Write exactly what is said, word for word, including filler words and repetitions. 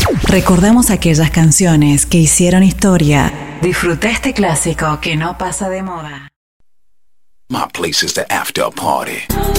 Recordamos aquellas canciones que hicieron historia. Disfruta este clásico que no pasa de moda. My place is the after party.